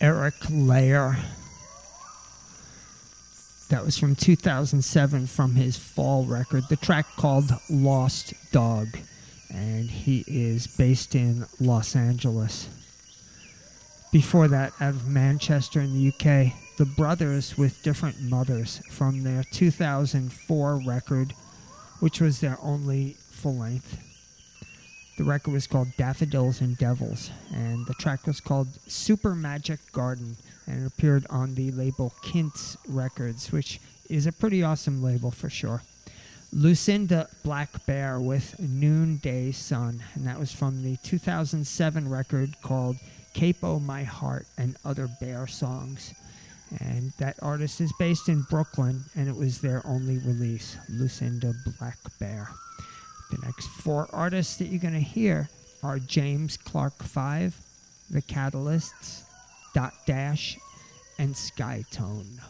Eric Lair. That was from 2007 from his fall record, the track called Lost Dog. And he is based in Los Angeles. Before that, out of Manchester in the UK, The Brothers with Different Mothers from their 2004 record, which was their only full length. The record was called Daffodils and Devils, and the track was called Super Magic Garden, and it appeared on the label Kintz Records, which is a pretty awesome label for sure. Lucinda Black Bear with Noonday Sun, and that was from the 2007 record called Capo My Heart and Other Bear Songs. And that artist is based in Brooklyn, and it was their only release, Lucinda Black Bear. The next four artists that you're going to hear are James Clark 5, The Catalysts, Dot Dash, and Skytone.